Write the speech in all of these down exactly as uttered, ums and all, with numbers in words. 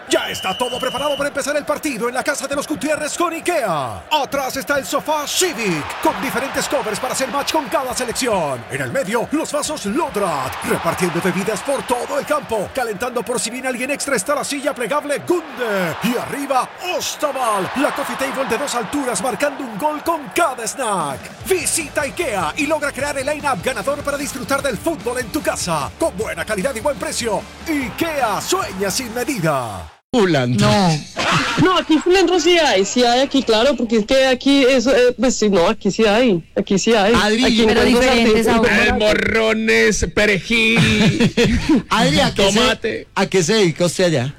Ya está todo preparado para empezar el partido en la casa de los Gutiérrez con IKEA. Atrás está el sofá Civic, con diferentes covers para hacer match con cada selección. En el medio, los vasos Lodrat, repartiendo bebidas por todo el campo. Calentando por si viene alguien extra está la silla plegable Gunde. Y arriba, Ostaval, la coffee table de dos alturas marcando un gol con cada snack. Visita IKEA y logra crear el line-up ganador para disfrutar del fútbol en tu casa. Con buena calidad y buen precio. IKEA, sueña sin medida. Culantro. No. No, aquí culantro sí hay, sí hay aquí, claro, porque es que aquí eso, eh, pues sí, no, aquí sí hay, aquí sí hay. Adri, aquí pero diferentes artistas, sabores. Eh, morrones, perejil, Adri, ¿a qué, tomate. se, ¿a qué se dedica usted allá?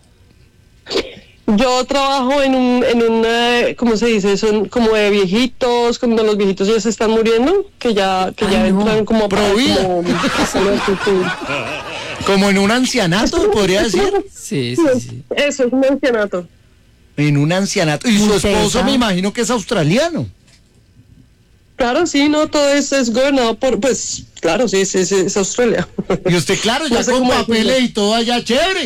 Yo trabajo en un, en una, ¿cómo se dice? Son como de viejitos, cuando los viejitos ya se están muriendo, que ya, que ya Ay, no. entran como Pro vida. como, Como en un ancianato, podría decir. Sí, sí, sí. Eso es un ancianato. En un ancianato. Y su Muy esposo tesa. me imagino que es australiano. Claro, sí, no, todo es, es gobernado por, pues, claro, sí, sí, sí, es Australia. Y usted, claro, ya No sé con cómo papeles decirlo. y todo allá, chévere.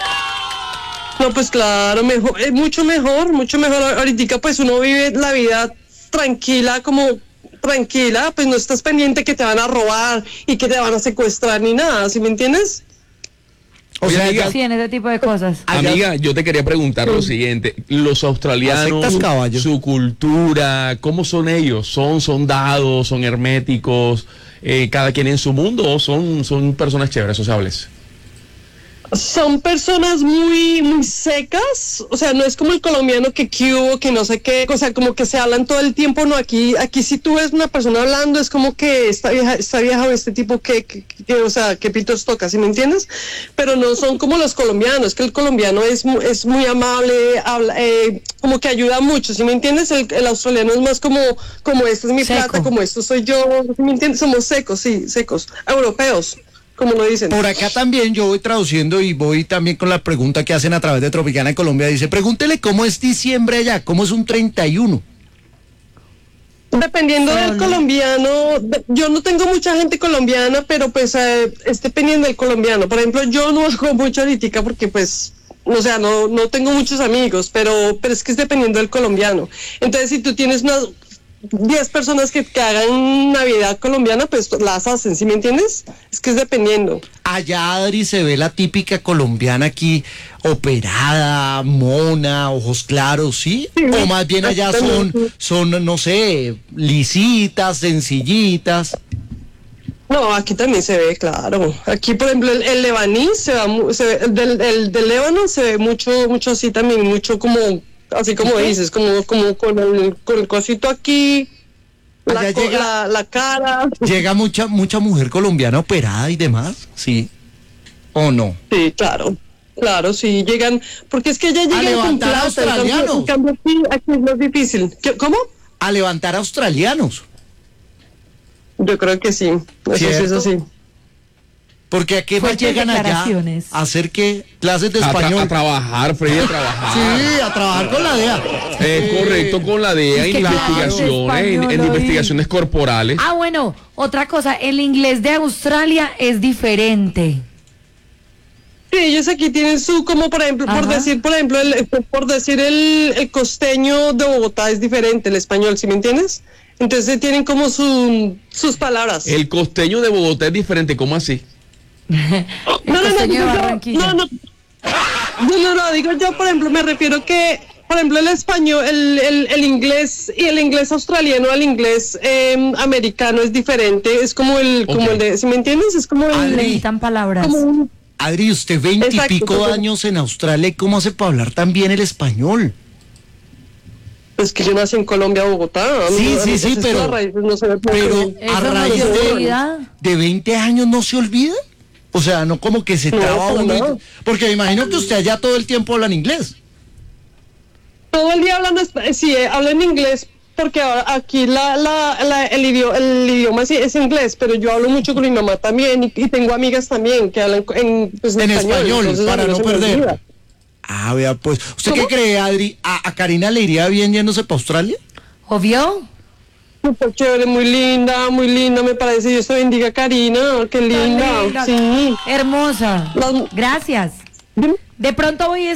No, pues claro, mejor, es mucho mejor, mucho mejor. Ahorita pues uno vive la vida tranquila, como tranquila, pues no estás pendiente que te van a robar y que te van a secuestrar ni nada, ¿sí me entiendes? O Oye, sea, amiga, ya- Sí, en ese tipo de cosas. allá- Amiga, yo te quería preguntar lo siguiente. Los australianos, Aceptas caballo. su cultura, ¿cómo son ellos? ¿Son soldados, son herméticos, eh, cada quien en su mundo o son, son personas chéveres, sociables? Son personas muy, muy secas, o sea, no es como el colombiano que que hubo, que no sé qué, o sea, como que se hablan todo el tiempo, no, aquí, aquí si tú ves una persona hablando, es como que esta vieja, esta vieja o este tipo que, que, que, o sea, que pitos toca, ¿sí me entiendes? Pero no son como los colombianos, que el colombiano es, mu- es muy amable, habla, eh, como que ayuda mucho, ¿sí me entiendes? El, el australiano es más como, como esto es mi Seco. plata, como esto soy yo, ¿sí me entiendes? Somos secos, sí, secos, europeos, como lo dicen. Por acá también yo voy traduciendo y voy también con la pregunta que hacen a través de Tropicana de Colombia. Dice, pregúntele cómo es diciembre allá, cómo es un treinta y uno. Dependiendo del Solo. colombiano, de- yo no tengo mucha gente colombiana, pero pues eh, es dependiendo del colombiano. Por ejemplo, yo no hago mucha ahorita porque pues, o sea, no, no tengo muchos amigos, pero, pero es que es dependiendo del colombiano. Entonces, si tú tienes unas diez personas que, que hagan Navidad colombiana, pues las hacen, ¿sí me entiendes? Es que es dependiendo. Allá, Adri, se ve la típica colombiana aquí, operada, mona, ojos claros, ¿sí? Sí, O más bien allá son, exactamente. son, no sé, lisitas, sencillitas. No, aquí también se ve, claro. Aquí, por ejemplo, el, el lebaní se va, mu- se ve, el del, el del Líbano se ve mucho, mucho así también, mucho como, así como dices, como, como con el, con el cosito aquí, la, Allá co- llega- la, la cara. Llega mucha, mucha mujer colombiana operada y demás, ¿sí? ¿O no? Sí, claro. Claro, sí, llegan, porque es que ya llegan con levantar plata, en cambio- australianos. en cambio aquí, aquí es más difícil. ¿Qué- ¿Cómo? A levantar australianos. Yo creo que sí, eso sí es ¿Cierto? así. Porque a qué más Fuertes llegan allá declaraciones. a hacer qué clases de A, tra- español. a trabajar, Freddy, a trabajar. Sí, a trabajar con la D E A. Es correcto, con la D E A Es en que claro, investigaciones, en, español, en oí. investigaciones corporales. Ah, bueno, otra cosa, el inglés de Australia es diferente. Sí, ellos aquí tienen su, como por ejemplo, por Ajá. decir, por ejemplo, el, por decir el, el costeño de Bogotá es diferente, el español, ¿sí me entiendes? Entonces tienen como su, sus palabras. El costeño de Bogotá es diferente, ¿cómo así? no, no, no, costeño de digo yo- Barranquilla. no, no, no, no, no, digo yo, por ejemplo, me refiero que, por ejemplo, el español, el, el, el inglés y el inglés australiano al inglés eh, americano es diferente, es como el, como Ok. el de, ¿sí me entiendes? Es como el, Adri, Le quitan palabras. como un- Adri, usted veinte y Exacto, pico exacto. años en Australia, ¿y cómo hace para hablar tan bien el español? pues que yo nací en Colombia, Bogotá. a mí- Sí, a sí, mí, sí, pues, pero- las raíces no se me Pero pueden- Eso a no raíz se de, olvida. de veinte años no se olvida. O sea, no como que se No, traba para uno. y- nada. porque me imagino que usted allá todo el tiempo habla en inglés. todo el día hablando, espa- sí, eh, hablo en inglés, porque ahora aquí la, la, la- el, idioma, el idioma sí es inglés, pero yo hablo mucho con mi mamá también y, y tengo amigas también que hablan en, pues, en En español, español, entonces a para mí no se me perder. olvida. Ah, vea, pues. ¿Usted ¿Cómo? qué cree, Adri? ¿A, a Karina le iría bien yéndose para Australia? ¿Obvio? Súper chévere, muy linda, muy linda, me parece. Dios te bendiga, Karina, qué linda. Tan linda, Sí. hermosa. Las- Gracias. Dime. De pronto voy